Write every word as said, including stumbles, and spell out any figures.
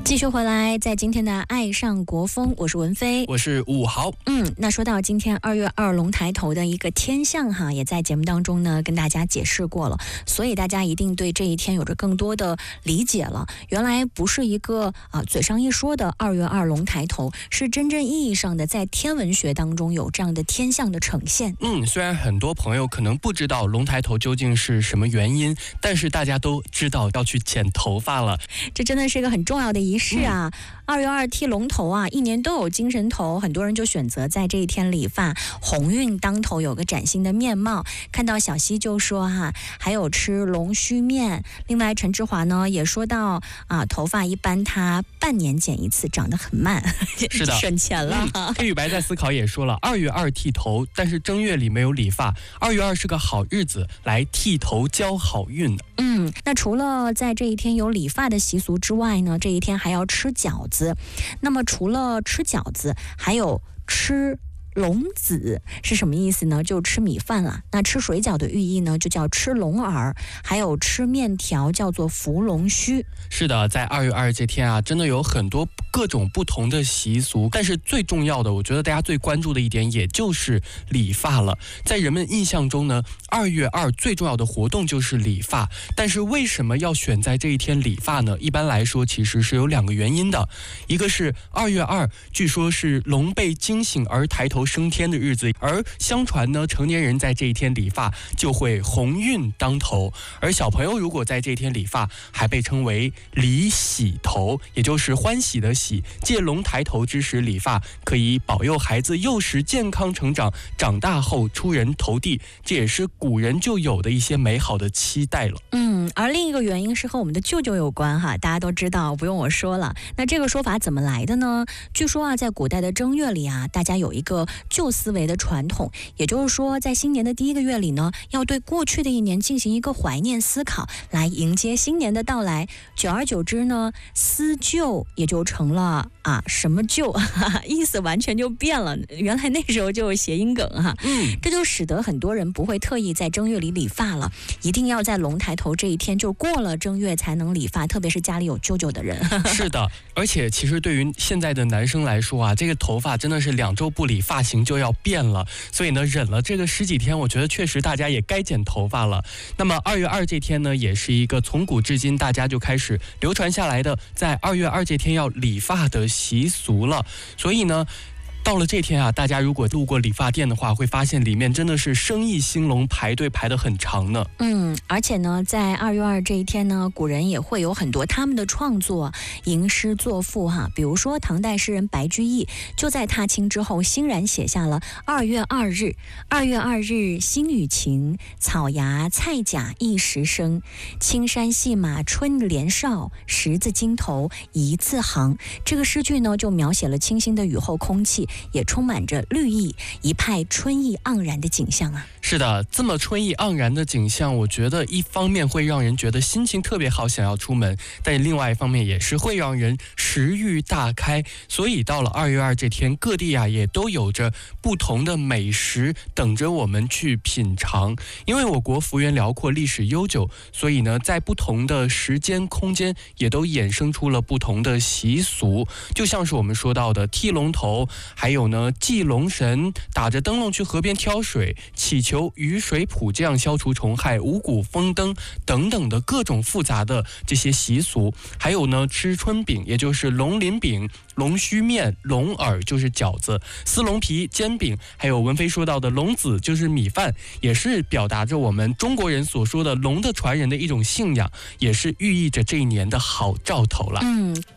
继续回来，在今天的爱上国风，我是文飞， 我是武豪。 嗯，那说到今天二月二龙抬头的一个天象哈，也在节目当中呢跟大家解释过了，所以大家一定对这一天有着更多的理解了。原来不是一个啊、呃、嘴上一说的二月二龙抬头，是真正意义上的在天文学当中有这样的天象的呈现。 嗯，虽然很多朋友可能不知道龙抬头究竟是什么原因，但是大家都知道要去剪头发了。 这真的是一个很重要的仪式啊！二、嗯、月二剃龙头啊，一年都有精神头，很多人就选择在这一天理发，鸿运当头，有个崭新的面貌。看到小溪就说哈、啊，还有吃龙须面。另外陈志华呢也说到啊，头发一般他半年剪一次，长得很慢， 是的， 省钱了。 嗯、黑羽白在思考也说了，二月二剃头，但是正月里没有理发，二月二是个好日子，来剃头交好运。 嗯，那除了在这一天有理发的习俗之外呢，这一天还要吃饺子。那么除了吃饺子，还有吃龙子是什么意思呢？就吃米饭了。那吃水饺的寓意呢，就叫吃龙耳，还有吃面条叫做扶龙须。 是的，在二月二这天啊，真的有很多各种不同的习俗，但是最重要的，我觉得大家最关注的一点，也就是理发了。在人们印象中呢，二月二最重要的活动就是理发，但是为什么要选在这一天理发呢？一般来说，其实是有两个原因的。一个是二月二，据说是龙被惊醒而抬头升天的日子，而相传呢，成年人在这一天理发就会鸿运当头，而小朋友如果在这一天理发，还被称为理喜头，也就是欢喜的喜。借龙抬头之时理发，可以保佑孩子幼时健康成长，长大后出人头地，这也是古人就有的一些美好的期待了。 嗯，而另一个原因是和我们的舅舅有关哈，大家都知道，不用我说了。那这个说法怎么来的呢？据说啊，在古代的正月里啊，大家有一个旧思维的传统，也就是说，在新年的第一个月里呢，要对过去的一年进行一个怀念思考，来迎接新年的到来。久而久之呢，思旧也就成了啊什么旧，意思完全就变了。原来那时候就有谐音梗哈，嗯，这就使得很多人不会特意在正月里理发了，一定要在龙抬头这一天就过了正月才能理发，特别是家里有舅舅的人。 是的，而且其实对于现在的男生来说啊，这个头发真的是两周不理，发型就要变了，所以呢，忍了这个十几天，我觉得确实大家也该剪头发了。那么二月二这天呢，也是一个从古至今大家就开始流传下来的，在二月二这天要理发的习俗了。所以呢，到了这天啊，大家如果路过理发店的话，会发现里面真的是生意兴隆，排队排得很长呢。 嗯，而且呢，在二月二这一天呢，古人也会有很多他们的创作，吟诗作赋哈。比如说唐代诗人白居易就在踏青之后，欣然写下了二月二日，二月二日星雨晴，草芽菜甲一时生，青山细马春连少，十字经头一字行。这个诗句呢，就描写了清新的雨后空气，也充满着绿意，一派春意盎然的景象啊。 是的，这么春意盎然的景象，我觉得一方面会让人觉得心情特别好，想要出门，但另外一方面也是会让人食欲大开。所以到了二月二这天，各地啊也都有着不同的美食等着我们去品尝。因为我国幅员辽阔，历史悠久，所以呢，在不同的时间空间也都衍生出了不同的习俗。就像是我们说到的剃龙头，还有呢祭龙神，打着灯笼去河边挑水，祈求雨水普降，消除虫害，五谷丰登等等的各种复杂的这些习俗。还有呢吃春饼，也就是龙鳞饼，龙须面，龙耳就是饺子，丝龙皮煎饼，还有文飞说到的龙子就是米饭，也是表达着我们中国人所说的龙的传人的一种信仰，也是寓意着这一年的好兆头了。 嗯，